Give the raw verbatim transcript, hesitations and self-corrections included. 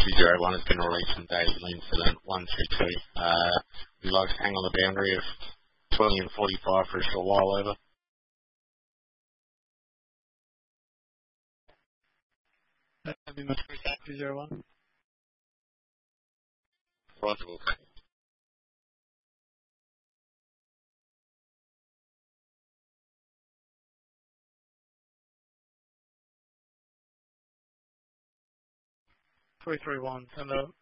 two zero one has been released from David incident one two two. Uh, we'd like to hang on the boundary of twenty and forty-five for a short while over. That'd be much appreciated, two zero one. Roger, will take. three three one, hello.